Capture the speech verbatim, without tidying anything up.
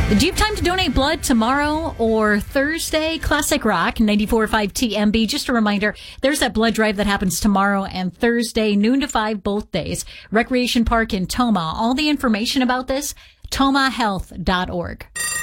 Do you have time to donate blood tomorrow or Thursday? Classic Rock, ninety-four point five T M B. Just a reminder, there's that blood drive that happens tomorrow and Thursday, noon to five, both days. Recreation Park in Tomah. All the information about this, tomah health dot org.